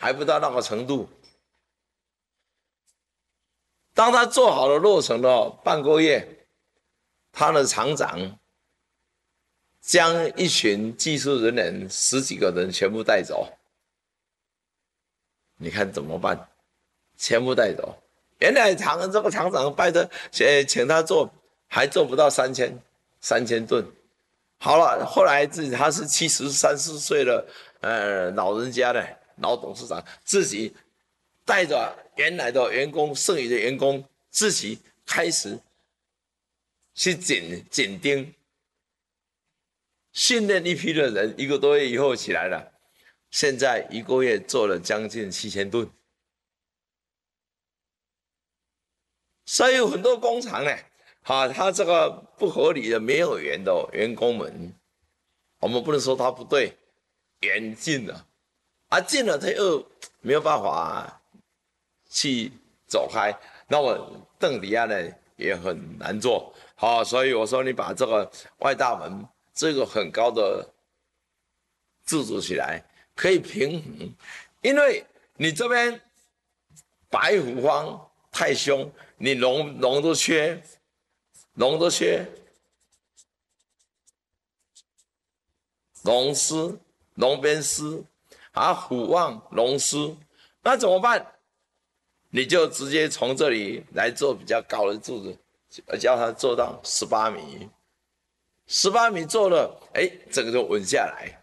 还不到那个程度。当他做好了落成了半个月，他的厂长将一群技术人员10几个人全部带走。你看怎么办？全部带走。原来这个厂长拜的，请他做，还做不到3000吨。好了，后来他是73、74岁的老人家的老董事长，自己带着原来的员工、剩余的员工，自己开始去紧盯，训练一批的人，1个多月以后起来了，现在1个月做了将近7000吨。所以有很多工厂呢，他这个不合理的没有缘的员工们，我们不能说他不对，缘尽了，尽了他又没有办法去走开，那么邓迪亚呢也很难做。所以我说你把这个外大门这个很高的制度起来，可以平衡，因为你这边白虎方太凶，你龙都缺，龙师、龙边师虎旺龙师，那怎么办？你就直接从这里来做比较高的柱子，叫它做到18米，18米做了，整个就稳下来。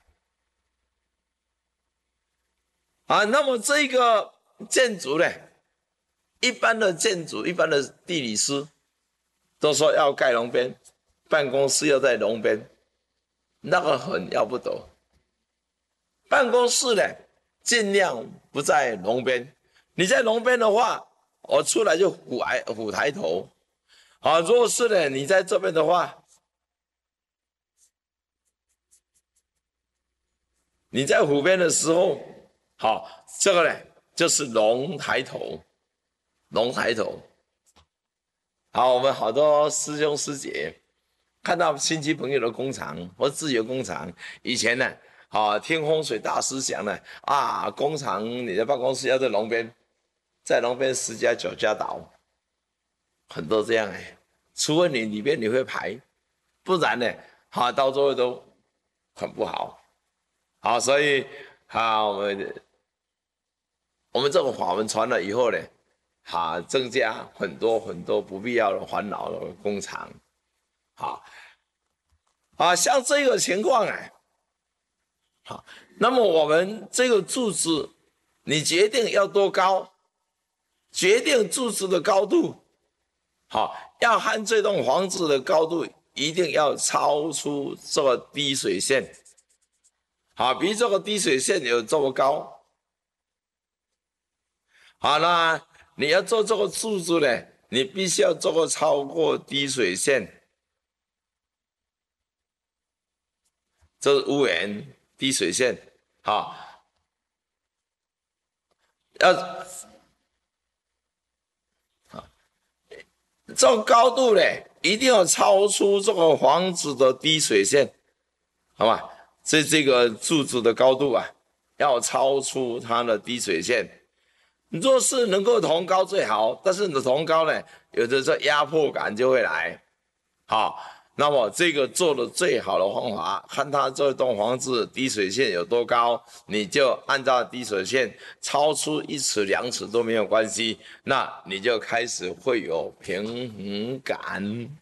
那么这个建筑呢，一般的建筑、一般的地理师都说要盖龙边，办公室要在龙边，那个很要不得。办公室呢，尽量不在龙边。你在龙边的话，我出来就虎抬头。如果是呢，你在这边的话，你在虎边的时候，这个呢就是龙抬头。我们好多师兄师姐看到亲戚朋友的工厂或自有工厂，以前呢，听风水大师讲呢，工厂你的办公室要在龙边，在龙边10家9家倒，很多这样除非你里面你会排，不然呢，到最后都很不好。所以我们这个法门传了以后呢，增加很多不必要的烦恼的工厂。像这个情况那么我们这个柱子，你决定要多高，决定柱子的高度，要和这栋房子的高度一定要超出这个滴水线，比这个滴水线有这么高。那你要做这个柱子呢，你必须要做个超过滴水线。这是屋檐滴水线，这个高度呢，一定要超出这个房子的滴水线，好吧？这个柱子的高度要超出它的滴水线。你若是能够同高最好，但是你的同高呢，有的时候压迫感就会来，那么这个做的最好的方法，看它这栋房子滴水线有多高，你就按照滴水线超出1尺2尺都没有关系，那你就开始会有平衡感。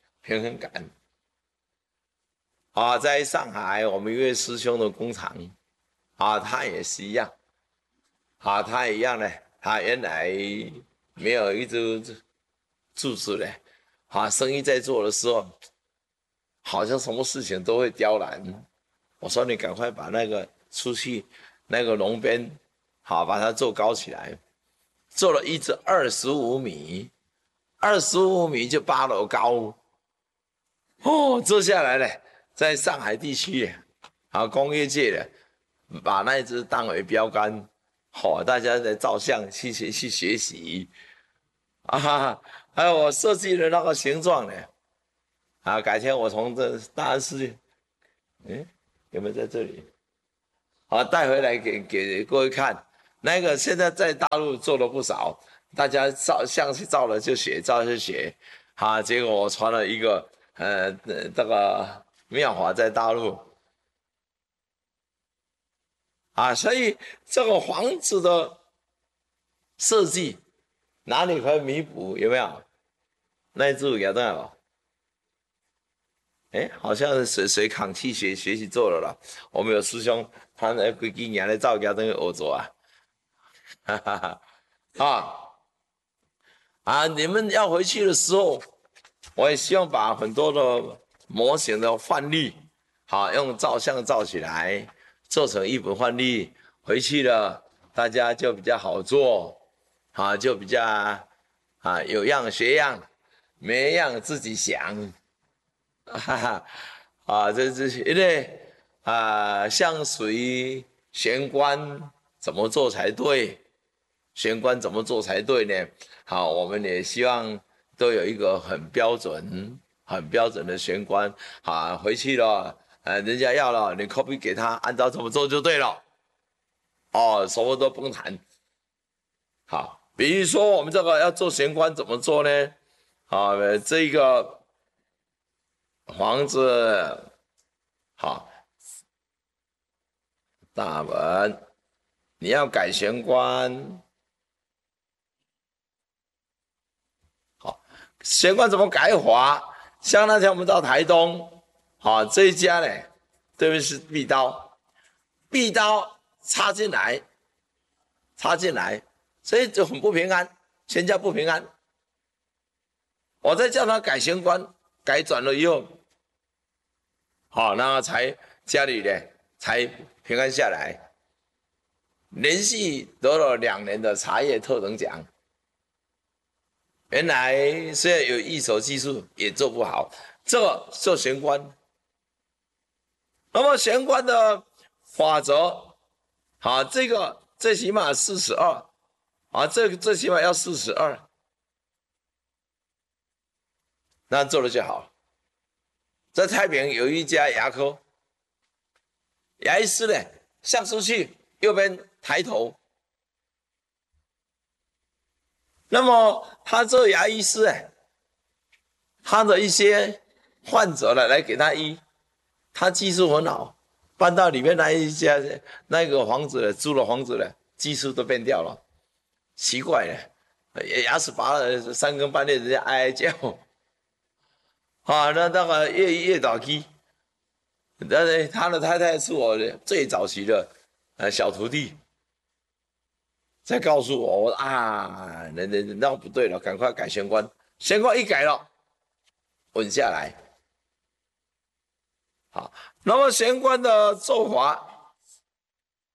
在上海我们一位师兄的工厂，他也是一样，他一样呢，他原来没有一直柱子的，生意在做的时候，好像什么事情都会刁难。我说你赶快把那个出去那个龙边，把它做高起来，做了一直25米，25米就8楼高。做下来呢，在上海地区工业界的把那一只当为标杆，大家在照相去学习还有我设计的那个形状呢。改天我从这大安市，有没有在这里？带回来给各位看。 那个现在在大陆做了不少，大家相去照了就学，照就学，结果我传了一个，这个妙法在大陆，所以这个房子的设计哪里可以弥补？有没有？那一组有没有？哎，好像是谁扛气学习做了啦。我们有师兄，他那规几年来照给他等于学做啊，哈哈哈你们要回去的时候，我也希望把很多的模型的范例，用照相照起来，做成一本范例，回去了大家就比较好做，就比较有样学样，没样自己想。哈哈，这因为像水玄关怎么做才对？玄关怎么做才对呢？好，我们也希望都有一个很标准、很标准的玄关。回去了，人家要了，你 copy 给他，按照怎么做就对了。哦，什么都不用谈。好，比如说我们这个要做玄关怎么做呢？这个。房子好，大门你要改玄关，好，玄关怎么改法？像那天我们到台东，这一家呢，对面是壁刀，壁刀插进来，所以就很不平安，全家不平安。我再叫他改玄关，改转了以后，那才家里呢才平安下来。连续得了2年的茶叶特等奖。原来虽然有一手技术，也做不好。这个做玄关，那么玄关的法则，这个最起码42，这个最起码要42，那做的就好。在太平有一家牙科，牙医师呢上出去，右边抬头。那么他做牙医师，他的一些患者来给他医，他技术很好，搬到里面那一家那个房子租了房子了，技术都变掉了，奇怪了，牙齿拔了3更半夜人家哀哀叫，那个越早期，但是他的太太是我最早期的小徒弟。再告诉我，那不对了，赶快改玄关。玄关一改了，稳下来。好，那么玄关的做法